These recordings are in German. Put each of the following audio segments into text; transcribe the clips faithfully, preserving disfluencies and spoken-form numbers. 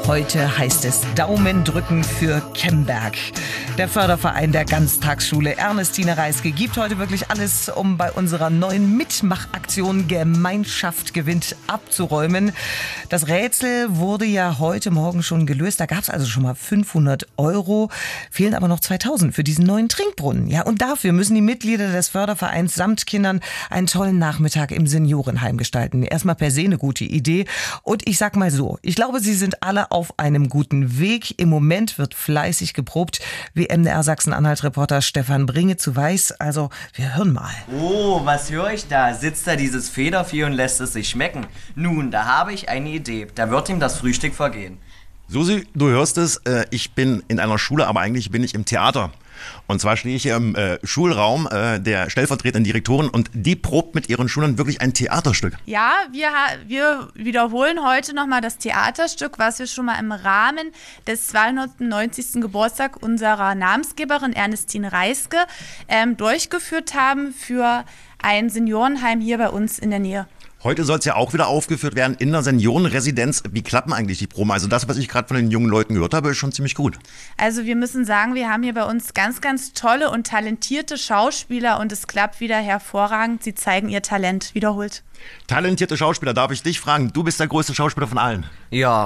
Heute heißt es Daumen drücken für Kemberg. Der Förderverein der Ganztagsschule Ernestine Reiske gibt heute wirklich alles, um bei unserer neuen Mitmachaktion Gemeinschaft gewinnt abzuräumen. Das Rätsel wurde ja heute Morgen schon gelöst. Da gab es also schon mal fünfhundert Euro. Fehlen aber noch zweitausend für diesen neuen Trinkbrunnen. Ja, und dafür müssen die Mitglieder des Fördervereins samt Kindern einen tollen Nachmittag im Seniorenheim gestalten. Erstmal per se eine gute Idee. Und ich sag mal so, ich glaube, sie sind alle auf einem guten Weg. Im Moment wird fleißig geprobt, wie M D R Sachsen-Anhalt-Reporter Stefan Bringe zu weiß. Also, wir hören mal. Oh, was höre ich da? Sitzt da dieses Federvieh und lässt es sich schmecken? Nun, da habe ich eine Idee. Da wird ihm das Frühstück vergehen. Susi, du hörst es, äh, ich bin in einer Schule, aber eigentlich bin ich im Theater. Und zwar stehe ich hier im äh, Schulraum äh, der stellvertretenden Direktorin und die probt mit ihren Schülern wirklich ein Theaterstück. Ja, wir, wir wiederholen heute nochmal das Theaterstück, was wir schon mal im Rahmen des zweihundertneunzigsten Geburtstags unserer Namensgeberin Ernestine Reiske ähm, durchgeführt haben für ein Seniorenheim hier bei uns in der Nähe. Heute soll es ja auch wieder aufgeführt werden in der Seniorenresidenz. Wie klappen eigentlich die Proben? Also das, was ich gerade von den jungen Leuten gehört habe, ist schon ziemlich gut. Also wir müssen sagen, wir haben hier bei uns ganz, ganz tolle und talentierte Schauspieler und es klappt wieder hervorragend. Sie zeigen ihr Talent wiederholt. Talentierte Schauspieler, darf ich dich fragen? Du bist der größte Schauspieler von allen. Ja.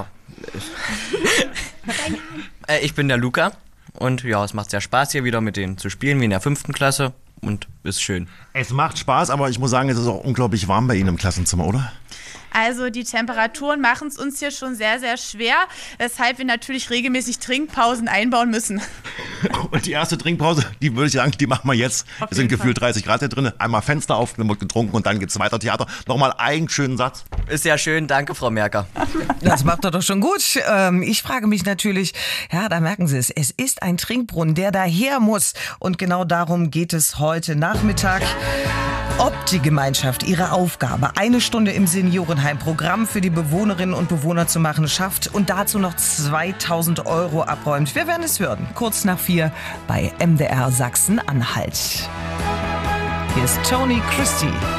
äh, ich bin der Luca und ja, es macht sehr Spaß hier wieder mit denen zu spielen, wie in der fünften Klasse. Und ist schön. Es macht Spaß, aber ich muss sagen, es ist auch unglaublich warm bei Ihnen im Klassenzimmer, oder? Also die Temperaturen machen es uns hier schon sehr, sehr schwer, weshalb wir natürlich regelmäßig Trinkpausen einbauen müssen. Und die erste Trinkpause, die würde ich sagen, die machen wir jetzt. Auf Es sind jeden gefühlt Fall. dreißig Grad hier drin. Einmal Fenster auf, dann wird getrunken und dann geht's weiter Theater. Nochmal einen schönen Satz. Ist ja schön, danke Frau Merker. Das macht er doch schon gut. Ähm, ich frage mich natürlich, ja, da merken Sie es, es ist ein Trinkbrunnen, der daher muss. Und genau darum geht es heute Nachmittag. Ob die Gemeinschaft ihre Aufgabe, eine Stunde im Seniorenheim Programm für die Bewohnerinnen und Bewohner zu machen, schafft und dazu noch zweitausend Euro abräumt. Wir werden es hören. Kurz nach vier bei M D R Sachsen-Anhalt. Hier ist Tony Christie.